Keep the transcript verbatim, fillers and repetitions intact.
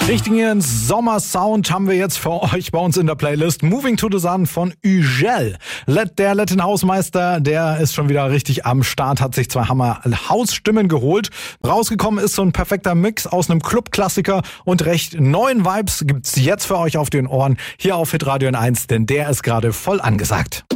Richtigen Sommersound haben wir jetzt für euch bei uns in der Playlist. Moving to the Sun von Ugel. Der Latin Hausmeister, der ist schon wieder richtig am Start, hat sich zwei Hammer Hausstimmen geholt. Rausgekommen ist so ein perfekter Mix aus einem Club-Klassiker und recht neuen Vibes gibt's jetzt für euch auf den Ohren hier auf Hitradio N eins, denn der ist gerade voll angesagt.